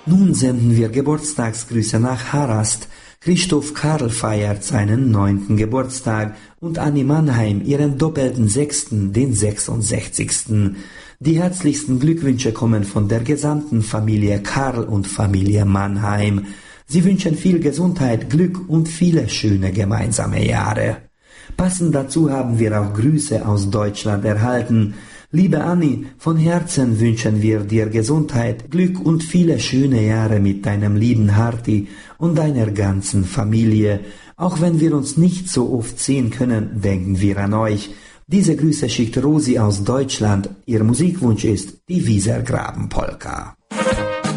Nun senden wir Geburtstagsgrüße nach Harast. Christoph Karl feiert seinen 9. Geburtstag und Anni Mannheim ihren doppelten 6., den 66. Die herzlichsten Glückwünsche kommen von der gesamten Familie Karl und Familie Mannheim. Sie wünschen viel Gesundheit, Glück und viele schöne gemeinsame Jahre. Passend dazu haben wir auch Grüße aus Deutschland erhalten. Liebe Anni, von Herzen wünschen wir dir Gesundheit, Glück und viele schöne Jahre mit deinem lieben Harti und deiner ganzen Familie. Auch wenn wir uns nicht so oft sehen können, denken wir an euch. Diese Grüße schickt Rosi aus Deutschland. Ihr Musikwunsch ist die Wiesergraben-Polka.